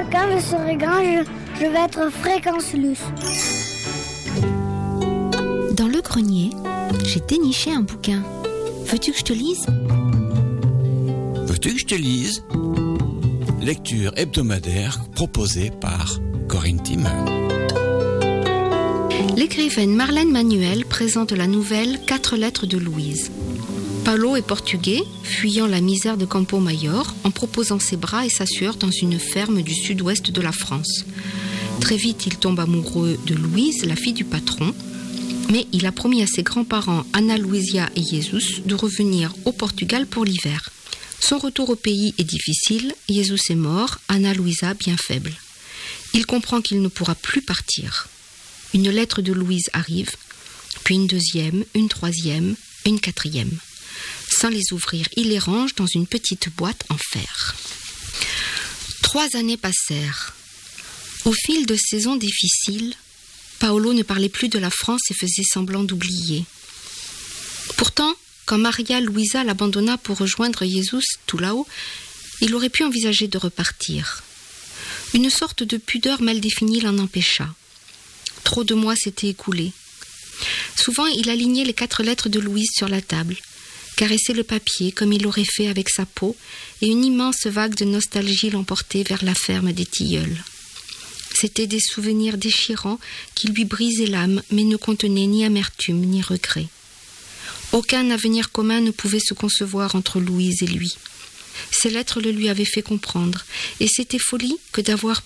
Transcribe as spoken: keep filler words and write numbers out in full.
quand je serai grand, je, je vais être Fréquence Luce. Dans le grenier, j'ai déniché un bouquin. Veux-tu que je te lise ? Veux-tu que je te lise ? Lecture hebdomadaire proposée par Corinne Timmer. L'écrivaine Marlène Manuel présente la nouvelle « Quatre lettres de Louise ». Paulo est portugais, fuyant la misère de Campo Maior en proposant ses bras et sa sueur dans une ferme du sud-ouest de la France. Très vite, il tombe amoureux de Louise, la fille du patron, mais il a promis à ses grands-parents Ana Luísa et Jesus de revenir au Portugal pour l'hiver. Son retour au pays est difficile, Jesus est mort, Ana Luísa bien faible. Il comprend qu'il ne pourra plus partir. Une lettre de Louise arrive, puis une deuxième, une troisième, une quatrième. Sans les ouvrir, il les range dans une petite boîte en fer. Trois années passèrent. Au fil de saisons difficiles, Paulo ne parlait plus de la France et faisait semblant d'oublier. Pourtant, quand Maria Luísa l'abandonna pour rejoindre Jesus tout là-haut, il aurait pu envisager de repartir. Une sorte de pudeur mal définie l'en empêcha. Trop de mois s'étaient écoulés. Souvent, il alignait les quatre lettres de Louise sur la table, caressait le papier comme il l'aurait fait avec sa peau, et une immense vague de nostalgie l'emportait vers la ferme des tilleuls. C'étaient des souvenirs déchirants qui lui brisaient l'âme, mais ne contenaient ni amertume ni regret. Aucun avenir commun ne pouvait se concevoir entre Louise et lui. Ces lettres le lui avaient fait comprendre, et c'était folie que d'avoir